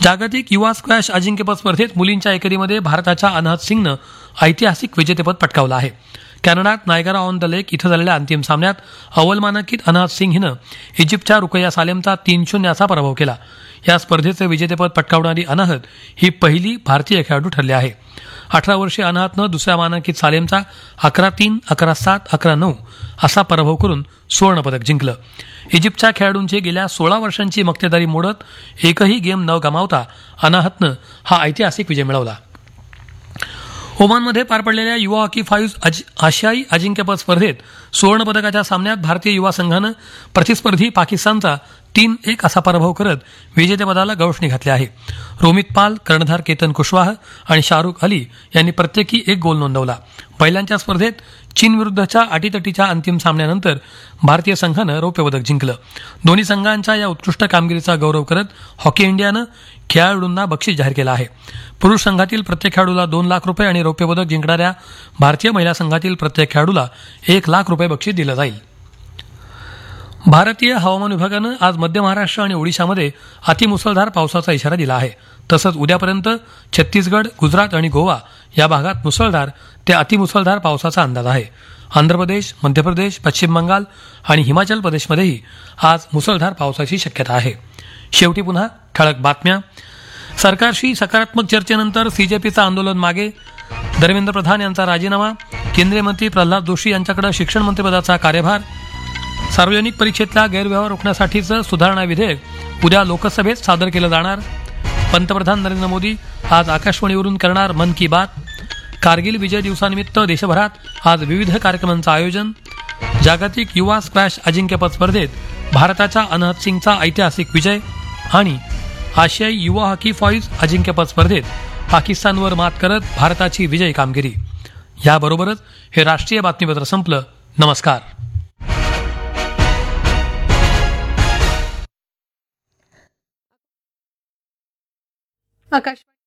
जागतिक युवा स्क्वॅश अजिंक्यपद स्पर्धेत मुलींच्या एकेरीमध्ये भारताच्या अनाहत सिंगनं ऐतिहासिक विजेतेपद पटकावलं आहे. कॅनडात नायगरा ऑन द लेक इथं झालेल्या अंतिम सामन्यात अव्वल मानांकित अनाहत सिंग हिनं इजिप्तच्या रुकैया सालेमचा 3-0 असा पराभव केला. या स्पर्धेचं विजेतेपद पटकावणारी अनाहत ही पहिली भारतीय खेळाडू ठरली आहे. 18 वर्षीय अनाहतनं दुसऱ्या मानांकित सालेमचा 11-3, 11-7, 11-9 असा पराभव करून सुवर्णपदक जिंकलं. इजिप्तच्या खेळाडूंची गेल्या 16 वर्षांची मक्तेदारी मोडत एकही गेम न गमावता अनाहतनं हा ऐतिहासिक विजय मिळवला. ओमानमध्ये पार पडलेल्या युवा हॉकी 5 आशियाई अजिंक्यपद स्पर्धेत सुवर्णपदकाच्या सामन्यात भारतीय युवा संघानं प्रतिस्पर्धी पाकिस्तानचा 3-1 असा पराभव करत विजेतेपदाला गवसणी घातली आहे. रोमित पाल, कर्णधार केतन कुशवाह आणि शाहरुख अली यांनी प्रत्येकी 1 गोल नोंदवला. पहिल्यांच्या स्पर्धेत चीनविरुद्धच्या अटीतटीच्या अंतिम सामन्यानंतर भारतीय संघानं रौप्य पदक जिंकलं. दोन्ही संघांच्या या उत्कृष्ट कामगिरीचा गौरव करत हॉकी इंडियानं खेळाडूंना बक्षीस जाहीर केलं आहे. पुरुष संघातील प्रत्येक खेळाडूला 2 लाख रुपये आणि रौप्य पदक जिंकणाऱ्या भारतीय महिला संघातील प्रत्येक खेळाडूला 1 लाख रुपये बक्षीस दिलं जाईल. भारतीय हवामान विभागानं आज मध्य महाराष्ट्र आणि ओडिशामध्ये अतिमुसळधार पावसाचा इशारा दिला आहे. तसंच उद्यापर्यंत छत्तीसगड, गुजरात आणि गोवा या भागात मुसळधार ते अतिमुसळधार पावसाचा अंदाज आहे. आंध्र प्रदेश, मध्य प्रदेश, पश्चिम बंगाल आणि हिमाचल प्रदेशमध्येही आज मुसळधार पावसाची शक्यता आहे. शेवटी पुन्हा ठळक बातम्या. सरकारशी सकारात्मक चर्चेनंतर सीजेपीचं आंदोलन मागे. धर्मेंद्र प्रधान यांचा राजीनामा. केंद्रीय मंत्री प्रल्हाद जोशी यांच्याकडे शिक्षण मंत्रिपदाचा कार्यभार. सार्वजनिक परीक्षेतला गैरव्यवहार रोखण्यासाठीचं सुधारणा विधेयक उद्या लोकसभेत सादर केलं जाणार. पंतप्रधान नरेंद्र मोदी आज आकाशवाणीवरून करणार मन की बात. कारगिल विजय दिवसानिमित्त देशभरात आज विविध कार्यक्रमांचं आयोजन. जागतिक युवा स्क्वॅश अजिंक्यपद स्पर्धेत भारताच्या अनाहत सिंगचा ऐतिहासिक विजय. आणि आशियाई युवा हॉकी 5 अजिंक्यपद स्पर्धेत पाकिस्तानवर मात करत भारताची विजयी कामगिरी. याबरोबरच हे राष्ट्रीय बातमीपत्र संपलं. नमस्कार. आकाशवाणी